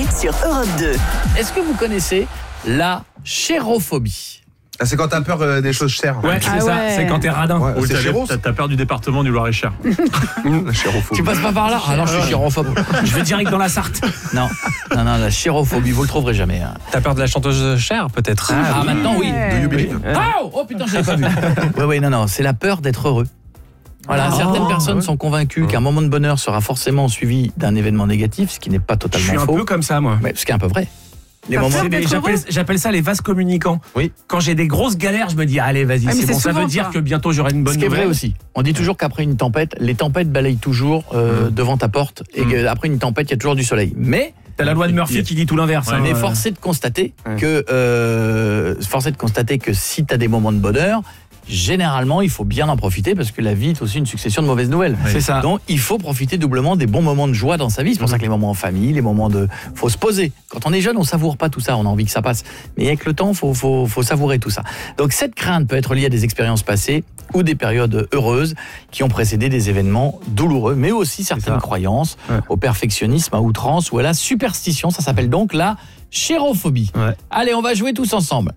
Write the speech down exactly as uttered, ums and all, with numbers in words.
sur Europe deux. Est-ce que vous connaissez la chérophobie ? Ah, c'est quand t'as peur euh, des choses chères. Ouais, c'est Ah ça, ouais. c'est quand t'es radin. Ouais, Ou c'est t'as, chéros. t'as, t'as peur du département du Loir-et-Cher. La chérophobie. Tu passes pas par là ? Ah non, je suis chérophobe. Je vais direct dans la Sarthe. Non, non, non, la chérophobie, vous le trouverez jamais. Hein. T'as peur de la chanteuse Cher, peut-être? Ah, maintenant, oui. Do you believe? Oh, oh putain, je l'avais pas vu. Oui, oui, non, non, c'est la peur d'être heureux. Voilà, Ah, certaines personnes ouais. sont convaincues qu'un moment de bonheur sera forcément suivi d'un événement négatif, ce qui n'est pas Je totalement suis un faux. peu comme ça, moi. Mais ce qui est un peu vrai. Les T'as moments peur C'est des- d'être J'appelle, heureux j'appelle ça les vases communicants. Oui. Quand j'ai des grosses galères, je me dis allez vas-y, Ah, mais c'est c'est bon, ça souvent veut dire ça. que bientôt j'aurai une bonne Ce qui est nouvelle. vrai aussi. On dit toujours qu'après une tempête, les tempêtes balayent toujours euh, devant ta porte et Mm. qu'après une tempête, il y a toujours du soleil. Mais T'as la loi de Murphy qui dit tout l'inverse. Ouais, hein. Mais Euh, force est de constater Ouais. que euh, force est de constater que si tu as des moments de bonheur, généralement, il faut bien en profiter parce que la vie est aussi une succession de mauvaises nouvelles. C'est ça. Donc, il faut profiter doublement des bons moments de joie dans sa vie. C'est pour ça que les moments en famille, les moments de... faut se poser. Quand on est jeune, on savoure pas tout ça. On a envie que ça passe. Mais avec le temps, faut, faut, faut savourer tout ça. Donc, cette crainte peut être liée à des expériences passées ou des périodes heureuses qui ont précédé des événements douloureux, mais aussi certaines ça. croyances Ouais. au perfectionnisme, à outrance ou à la superstition. Ça s'appelle donc la chérophobie. Ouais. Allez, on va jouer tous ensemble.